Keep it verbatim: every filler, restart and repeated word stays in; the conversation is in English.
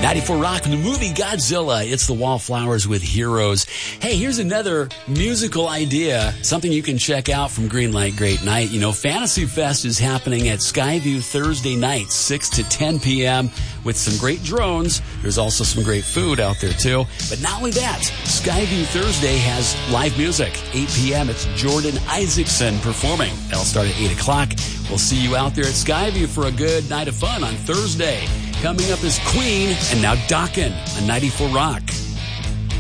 ninety-four Rock, the movie Godzilla. It's the Wallflowers with Heroes. Hey, here's another musical idea, something you can check out from Greenlight Great Night. You know, Fantasy Fest is happening at Skyview Thursday night, six to ten p.m. with some great drones. There's also some great food out there, too. But not only that, Skyview Thursday has live music. eight p.m. It's Jordan Isaacson performing. That'll start at eight o'clock. We'll see you out there at Skyview for a good night of fun on Thursday. Coming up is Queen, and now Dokken on ninety-four Rock.